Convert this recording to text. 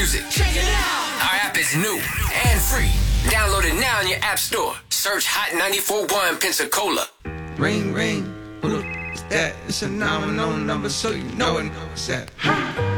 music. Check it out. Our app is new and free. Download it now in your app store. Search Hot 94.1 Pensacola. Ring, ring. Who the f*** is that? It's a 911 number, so you know it. What's that?